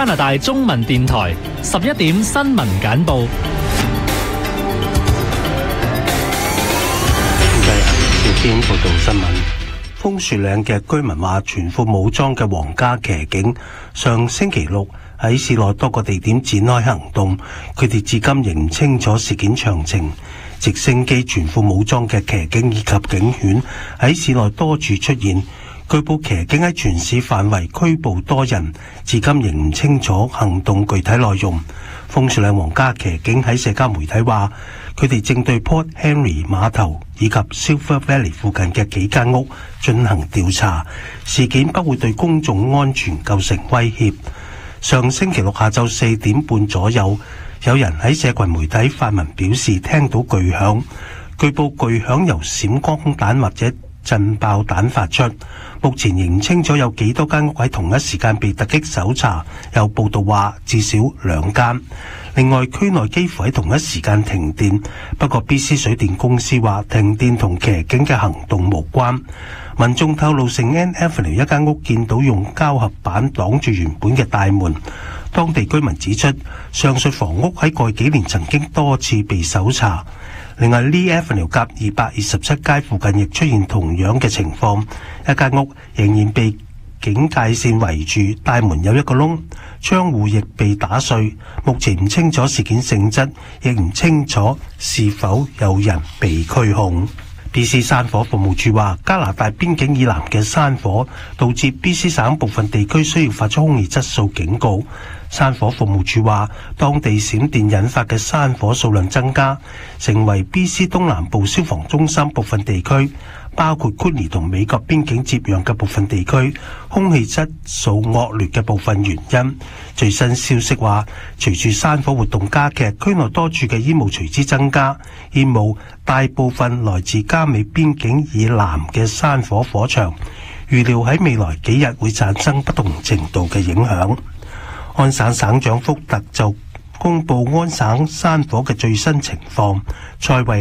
加拿大中文電台11點新聞簡報。 朝天報道新聞。楓樹嶺嘅居民話，全副武裝嘅皇家騎警上星期六喺市內多個地點展開行動，佢哋至今仍唔清楚事件詳情。直升機、全副武裝嘅騎警以及警犬喺市內多處出現，據報騎警喺全市範圍拘捕多人，至今仍唔清楚行動具體內容。楓樹嶺皇家騎警喺社交媒體話，佢哋正對 Port Henry 碼頭以及 Silver Valley 附近嘅幾間屋進行調查，事件不會對公眾安全構成威脅。上星期六下晝4點半左右，有人喺社群媒體發文表示聽到巨響，據報巨響由閃光彈或者震爆彈發出。目前仍唔清楚有幾多間屋喺同一時間被突擊搜查，有報道話至少2間。另外，區內幾乎喺同一時間停電，不過 BC 水電公司話停電同騎警嘅行動無關。民眾透露，聖安 Avenue 一間屋見到用膠合板擋住原本嘅大門。當地居民指出，上述房屋喺過去幾年曾經多次被搜查。另外 Lee Avenue 及227街附近亦出現同樣嘅情況，一間屋仍然被警戒線圍住，大門有一個窿，窗戶亦被打碎。目前唔清楚事件性質，亦唔清楚是否有人被拘控。BC 山火服務處話，加拿大邊境以南嘅山火導致 BC 省部分地區需要發出空氣質素警告。山火服務處話，當地閃電引發嘅山火數量增加，成為 BC 東南部消防中心部分地區，包括 Kootenay 同美國邊境接壤嘅部分地區，空氣質素惡劣嘅部分原因。最新消息話，隨住山火活動加劇，區內多處嘅煙霧隨之增加，煙霧大部分來自加美邊境以南嘅山火火場，預料喺未來幾日會產生不同程度嘅影響。安省省長福特就公布安省山火嘅最新情況。蔡慧